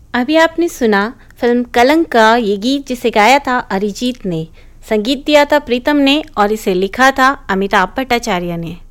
अभी आपने सुना फिल्म कलंक का ये गीत, जिसे गाया था अरिजीत ने, संगीत दिया था प्रीतम ने और इसे लिखा था अमिताभ भट्टाचार्य ने।